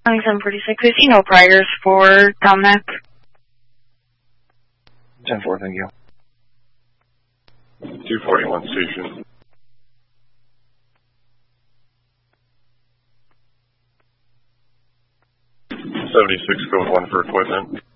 2746. We've seen no priors for Dominic. 10-4, thank you. 241 station. '76 code 1 for equipment.